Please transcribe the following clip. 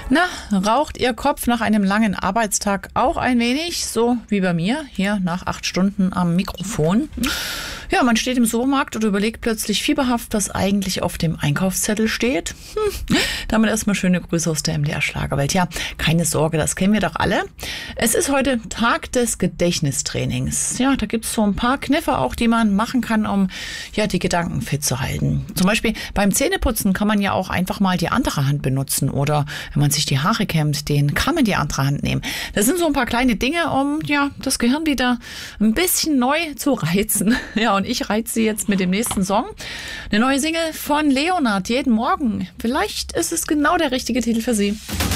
Na, raucht Ihr Kopf nach einem langen Arbeitstag auch ein wenig, so wie bei mir, hier nach 8 Stunden am Mikrofon? Ja, man steht im Supermarkt und überlegt plötzlich fieberhaft, was eigentlich auf dem Einkaufszettel steht. Damit erstmal schöne Grüße aus der MDR-Schlagerwelt. Ja, keine Sorge, das kennen wir doch alle. Es ist heute Tag des Gedächtnistrainings. Ja, da gibt's so ein paar Kniffe auch, die man machen kann, um ja die Gedanken fit zu halten. Zum Beispiel beim Zähneputzen kann man ja auch einfach mal die andere Hand benutzen oder wenn man sich die Haare kämmt, den Kamm in die andere Hand nehmen. Das sind so ein paar kleine Dinge, um ja das Gehirn wieder ein bisschen neu zu reizen. Ja, und ich reize sie jetzt mit dem nächsten Song. Eine neue Single von Leonard, jeden Morgen. Vielleicht ist es genau der richtige Titel für Sie.